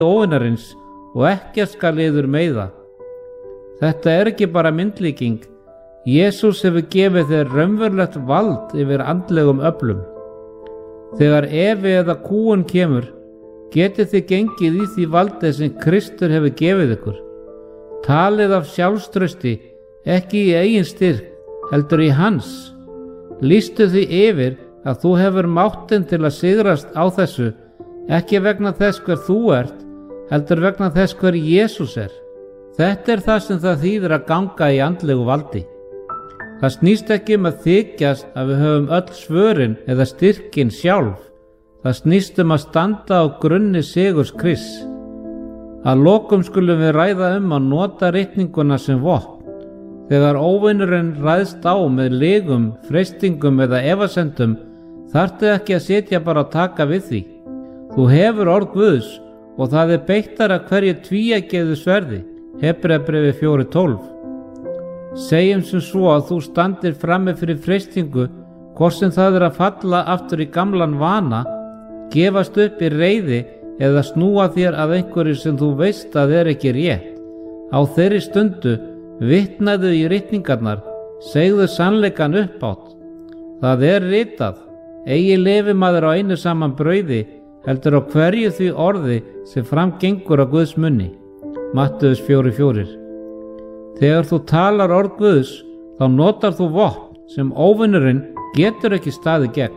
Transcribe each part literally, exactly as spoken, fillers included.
óvinarins og ekkert skal yður meiða. Þetta er ekki bara myndlíking. Jesús hefur gefið þér raunverulegt vald yfir andlegum öflum. Þegar efi eða kúgun kemur, getið þið gengið í því valdi sem Kristur hefur gefið ykkur. Talið af sjálfstrausti, ekki í eigin styrk, heldur í hans. Lýstu því yfir að þú hefur máttinn til að sigrast á þessu, ekki vegna þess hver þú ert, heldur vegna þess hver Jesús er. Þetta er það sem það þýðir að ganga í andlegu valdi. Það snýst ekki um að þykjast að við höfum öll svörin eða styrkin sjálf. Það snýst um að standa á grunni sigurs Krists. Að lokum skulum við ræða um að nota ritninguna sem vopn. Þegar óvinurinn ræðst á með lygum, freistingum eða efasemdum, þarftu ekki að sitja bara að taka við því. Þú hefur orð Guðs og það er beittar að hverju tvíeggjuðu sverði. Hebreabréfið fjögur tólf. Segjum sem svo að þú standir frammi fyrir freistingu, hvort sem það er að falla aftur í gamlan vana, gefast upp í reiði eða snúa þér að einhverju sem þú veist að er ekki rétt. Á þeirri stundu vitnaðu í ritningarnar, segðu sannleikann upphátt. Það er ritað, eigi lifi maður á einu saman brauði, heldur á hverju því orði sem framgengur á Guðs munni. Matteus fjögur fjögur. Þegar þú talar orð Guðs, þá notar þú vopn sem óvinurinn getur ekki staðið gegn.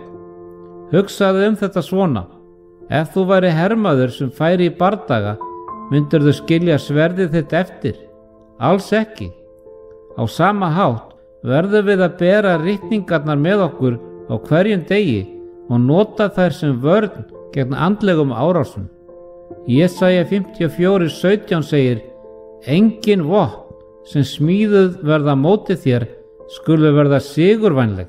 Hugsaðu um þetta svona: ef þú væri hermaður sem færi í bardaga, myndirðu skilja sverðið þitt eftir? Alls ekki. Á sama hátt verðum við að bera ritningarnar með okkur á hverjum degi og nota þær sem vörn gegn andlegum árásum. Jesaja fimmtíu og fjögur sautján segir: engin vopn sem smíðuð verða móti þér skulu verða sigurvænleg.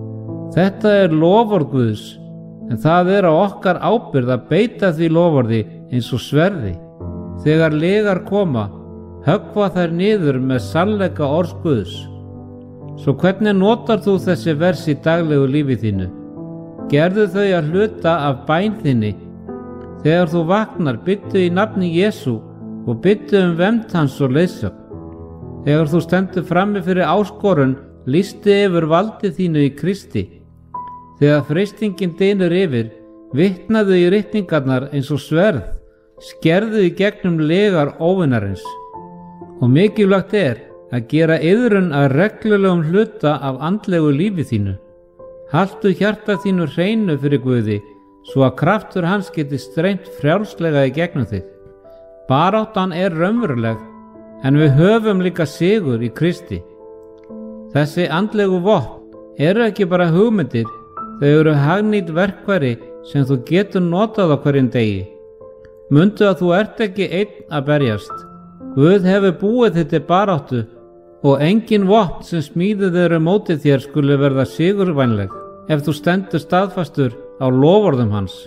Þetta er loforð Guðs, en það er á okkar ábyrgð að beita því loforði eins og sverði. Þegar lygar koma, höggva þær niður með sannleika orðs Guðs. Svo hvernig notar þú þessi vers í daglegu lífi þínu? Gerðu þau að hluta af bæn þinni. Þegar þú vaknar, biðdu í nafni Jesú og biðdu um vernd hans og leiðsögn. Þegar þú stendur frammi fyrir áskorun, lýstu yfir valdi þínu í Kristi. Þegar freistingin dynur yfir, vitnaðu í ritningarnar eins og sverð, skerðu í gegnum lygar óvinarins. Og mikilvægt er að gera iðrun að reglulegum hluta af andlegu lífi þínu. Haltu hjarta þínu hreinu fyrir Guði, svo að kraftur hans geti streymt frjálslega í gegnum þig. Baráttan er raunveruleg, en við höfum líka sigur í Kristi. Þessi andlegu vopn eru ekki bara hugmyndir, þau eru hagnýtt verkfæri sem þú getur notað á hverjum degi. Mundu að þú ert ekki einn að berjast. Guð hefur búið þitt til baráttu og engin vopn sem smíðuð eru móti þér skulu verða sigurvænleg ef þú stendur staðfastur á loforðum hans.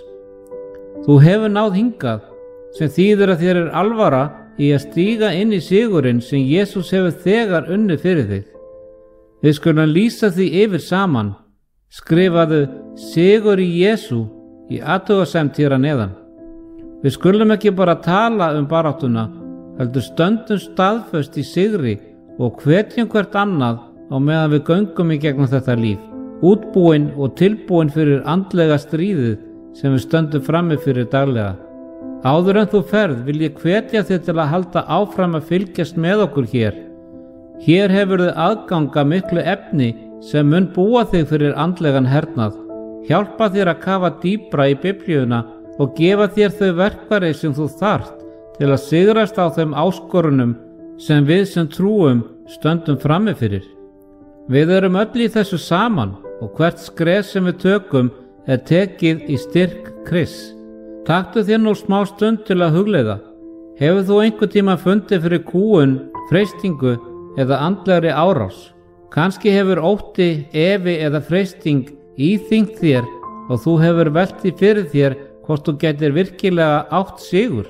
Þú hefur náð hingað, sem þýðir að þér er alvara í að stíga inn í sigurinn sem Jesús hefur þegar unnið fyrir þig. Við skulum lýsa því yfir saman. Skrifaðu sigur í Jesú í athugasemd hér að neðan. Við skulum ekki bara tala um baráttuna, heldur stöndum staðföst í sigri og hvetjum hvert annað á meðan við göngum í gegnum þetta líf, útbúin og tilbúin fyrir andlega stríðið sem við stöndum frammi fyrir daglega. Áður en þú ferð vil ég hvetja þig til að halda áfram að fylgjast með okkur hér. Hér hefur þið aðganga miklu efni sem mun búa þig fyrir andlegan hernað, hjálpa þér að kafa dýpra í Biblíuna og gefa þér þau verkfæri sem þú þarft til að sigrast á þeim áskorunum sem við sem trúum stöndum frammi fyrir. Við erum öll í þessu saman og hvert skref sem við tökum er tekið í styrk Krists. Taktu þér nú smá stund til að hugleiða. Hefur þú einhver tíma fundið fyrir kúgun, freistingu eða andlegri árás? Kannski hefur ótti, efi eða freisting íþyngt þér og þú hefur velt því fyrir þér hvort þú getur virkilega átt sigur.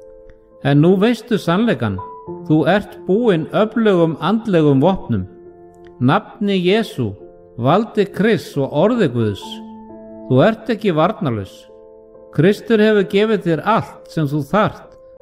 En nú veistu sannleikann. Þú ert búinn öflugum andlegum vopnum. Nafni Jesú, valdi Krists og orði Guðs. Þú ert ekki varnarlaus. Kristur hefur gefið þér allt sem þú þarft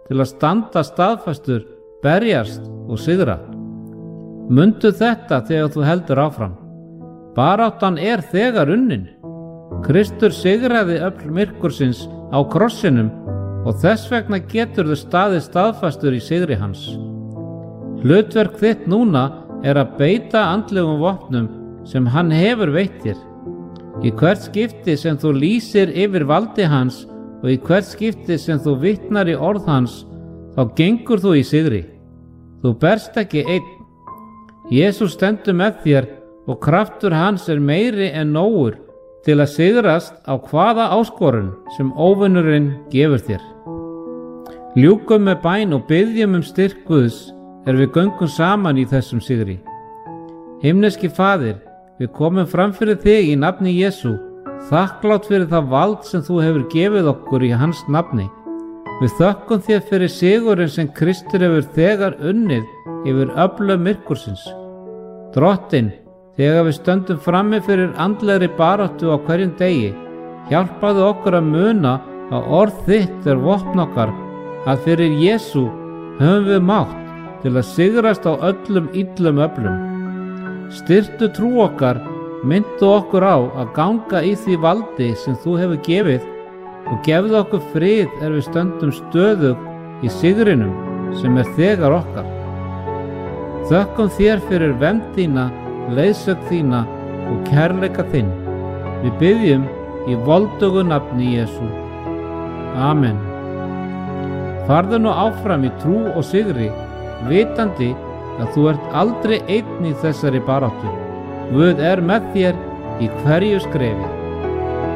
til að standa staðfastur, berjast og sigra. Mundu þetta þegar þú heldur áfram. Baráttan er þegar unnin. Kristur sigraði öfl myrkursins á krossinum og þess vegna getur þau staðið staðfastur í sigri hans. Hlutverk þitt núna er að beita andlegum vopnum sem hann hefur veitt þér. Í hvert skipti sem þú lýsir yfir valdi hans og í hvert skipti sem þú vitnar í orð hans, þá gengur þú í sigri. Þú berst ekki einn. Jesús stendur með þér og kraftur hans er meiri en nógur til að sigrast á hvaða áskorun sem óvinurinn gefur þér. Ljúkum með bæn og biðjum um styrk Guðs er við göngum saman í þessum sigri. Himneski Faðir, við komum fram fyrir þig í nafni Jesú, þakklátt fyrir það vald sem þú hefur gefið okkur í hans nafni. Við þökkum þér fyrir sigurinn sem Kristur hefur þegar unnið yfir öflum myrkursins. Drottinn, þegar við stöndum frammi fyrir andlegri baráttu á hverjum degi, hjálpaðu okkur að muna að orð þitt er vopn okkar, að fyrir Jesú höfum við mátt til að sigrast á öllum illum öflum. Styrktu trú okkar, myndu okkur á að ganga í því valdi sem þú hefur gefið og gefðu okkur frið er við stöndum stöðug í sigrinum sem er þegar okkar. Þökkum þér fyrir vernd þína, leiðsögn þína og kærleika þinn. Við biðjum í voldugu nafni Jesú. Amen. Farðu nú áfram í trú og sigri, vitandi að þú ert aldrei einn í þessari baráttu. Guð er með þér í hverju skrefi.